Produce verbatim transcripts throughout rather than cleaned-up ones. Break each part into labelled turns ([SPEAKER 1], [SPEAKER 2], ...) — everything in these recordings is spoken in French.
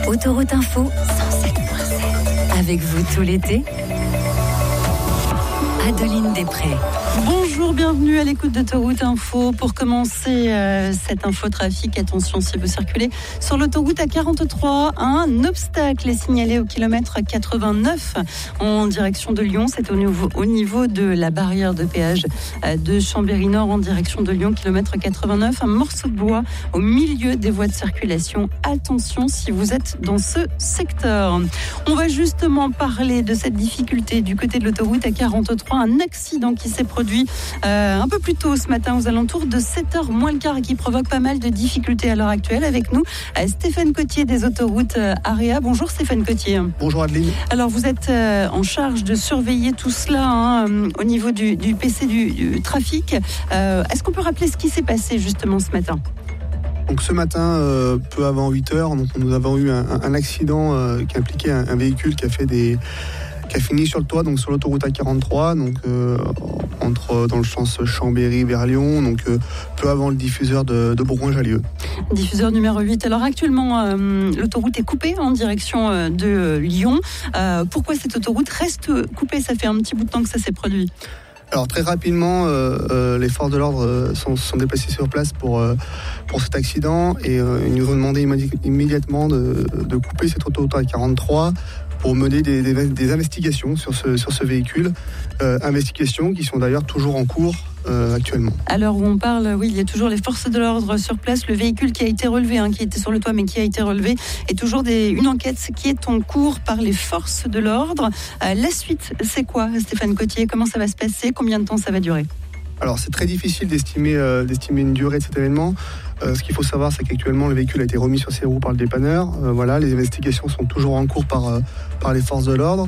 [SPEAKER 1] Autoroute Info cent sept virgule sept. Avec vous tout l'été, Adeline Després.
[SPEAKER 2] Bonjour, bienvenue à l'écoute d'Autoroute Info. Pour commencer euh, cette infotrafic, attention si vous circulez sur l'autoroute A quarante-trois, un obstacle est signalé au kilomètre quatre-vingt-neuf en direction de Lyon. C'est au niveau, au niveau de la barrière de péage euh, de Chambéry-Nord en direction de Lyon, kilomètre quatre-vingt-neuf. Un morceau de bois au milieu des voies de circulation. Attention si vous êtes dans ce secteur. On va justement parler de cette difficulté du côté de l'autoroute A quarante-trois. Un accident qui s'est produit Euh, un peu plus tôt ce matin aux alentours de sept heures moins le quart et qui provoque pas mal de difficultés à l'heure actuelle. Avec nous, euh, Stéphane Cotier des autoroutes euh, Area. Bonjour Stéphane Cotier.
[SPEAKER 3] Bonjour Adeline.
[SPEAKER 2] Alors vous êtes euh, en charge de surveiller tout cela hein, euh, au niveau du, du P C du, du trafic. Euh, est-ce qu'on peut rappeler ce qui s'est passé justement ce matin ?
[SPEAKER 3] Donc ce matin, euh, peu avant huit heures, donc nous avons eu un, un accident euh, qui impliquait un, un véhicule qui a fait des qui a fini sur le toit, donc sur l'autoroute A quarante-trois, donc euh, entre dans le sens Chambéry vers Lyon, donc euh, peu avant le diffuseur de, de Bourgoin-Jallieu.
[SPEAKER 2] Diffuseur numéro huit. Alors actuellement, euh, l'autoroute est coupée en direction euh, de Lyon. Euh, pourquoi cette autoroute reste coupée ? Ça fait un petit bout de temps que ça s'est produit.
[SPEAKER 3] Alors très rapidement, euh, euh, les forces de l'ordre euh, sont, sont déplacées sur place pour, euh, pour cet accident et euh, ils nous ont demandé immédi- immédiatement de, de couper cette autoroute A quarante-trois pour mener des, des, des investigations sur ce, sur ce véhicule. Euh, investigations qui sont d'ailleurs toujours en cours euh, actuellement.
[SPEAKER 2] À l'heure où on parle, oui, il y a toujours les forces de l'ordre sur place. Le véhicule qui a été relevé, hein, qui était sur le toit mais qui a été relevé, et toujours des, une enquête qui est en cours par les forces de l'ordre. Euh, la suite, c'est quoi, Stéphane Cotier ? Comment ça va se passer ? Combien de temps ça va durer ?
[SPEAKER 3] Alors c'est très difficile d'estimer, euh, d'estimer une durée de cet événement. Euh, ce qu'il faut savoir, c'est qu'actuellement le véhicule a été remis sur ses roues par le dépanneur. Euh, voilà, les investigations sont toujours en cours par, euh, par les forces de l'ordre.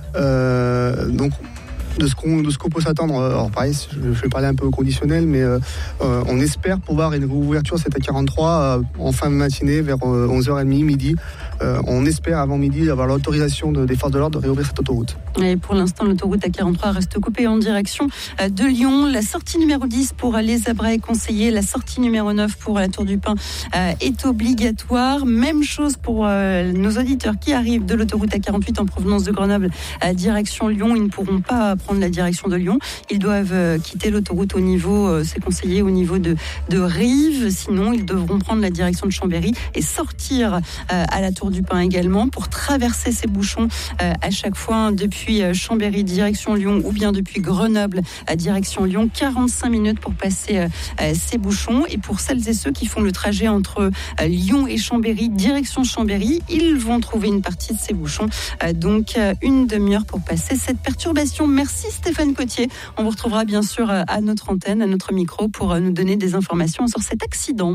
[SPEAKER 3] Euh, donc de ce qu'on, de ce qu'on peut s'attendre, alors pareil, je, je vais parler un peu au conditionnel, mais euh, euh, on espère pouvoir une réouverture cette A quarante-trois euh, en fin de matinée vers euh, onze heures trente, midi. Euh, on espère avant midi avoir l'autorisation de, des forces de l'ordre de réouvrir cette autoroute.
[SPEAKER 2] Et pour l'instant, l'autoroute A quarante-trois reste coupée en direction de Lyon. La sortie numéro dix pour les Zabras est conseillée. La sortie numéro neuf pour la Tour du Pin euh, est obligatoire. Même chose pour euh, nos auditeurs qui arrivent de l'autoroute A quarante-huit en provenance de Grenoble à direction Lyon. Ils ne pourront pas prendre la direction de Lyon. Ils doivent euh, quitter l'autoroute au niveau, euh, c'est conseillé, au niveau de, de Rive. Sinon, ils devront prendre la direction de Chambéry et sortir euh, à la Tour du Pin également pour traverser ces bouchons euh, à chaque fois depuis euh, Chambéry direction Lyon ou bien depuis Grenoble à direction Lyon. quarante-cinq minutes pour passer euh, euh, ces bouchons. Et pour celles et ceux qui font le trajet entre euh, Lyon et Chambéry direction Chambéry, ils vont trouver une partie de ces bouchons. Euh, donc euh, une demi-heure pour passer cette perturbation. Merci Stéphane Cotier. On vous retrouvera bien sûr euh, à notre antenne, à notre micro pour euh, nous donner des informations sur cet accident.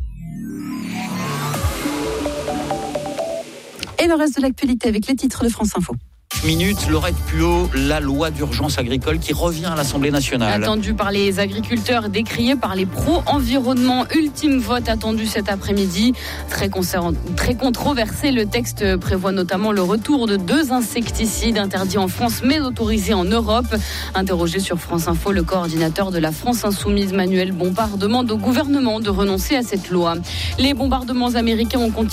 [SPEAKER 2] Et le reste de l'actualité avec les titres de France Info.
[SPEAKER 4] Minutes, Laurette Puot, la loi d'urgence agricole qui revient à l'Assemblée nationale.
[SPEAKER 5] Attendu par les agriculteurs, décrié par les pro-environnement. Ultime vote attendu cet après-midi. Très, concern... Très controversé, le texte prévoit notamment le retour de deux insecticides interdits en France mais autorisés en Europe. Interrogé sur France Info, le coordinateur de la France Insoumise, Manuel Bompard, demande au gouvernement de renoncer à cette loi. Les bombardements américains ont continué